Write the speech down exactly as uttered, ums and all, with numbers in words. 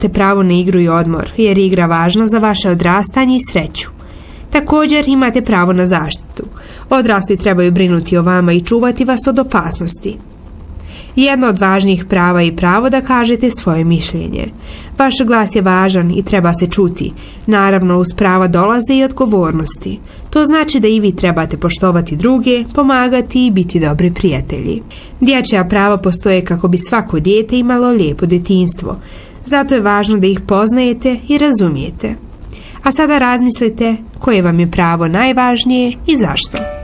te pravo na igru i odmor, jer je igra važna za vaše odrastanje i sreću. Također imate pravo na zaštitu. Odrasli trebaju brinuti o vama i čuvati vas od opasnosti. Jedno od važnijih prava je pravo da kažete svoje mišljenje. Vaš glas je važan i treba se čuti. Naravno, uz prava dolaze i odgovornosti. To znači da i vi trebate poštovati druge, pomagati i biti dobri prijatelji. Dječja prava postoje kako bi svako dijete imalo lijepo djetinjstvo. Zato je važno da ih poznajete i razumijete. A sada razmislite koje vam je pravo najvažnije i zašto.